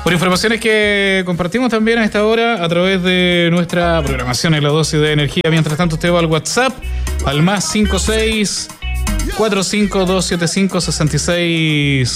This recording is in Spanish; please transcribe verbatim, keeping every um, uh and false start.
Por informaciones que compartimos también a esta hora a través de nuestra programación en la dosis de energía. Mientras tanto, usted va al WhatsApp al más cinco seis cuatro cinco dos siete cinco seis seis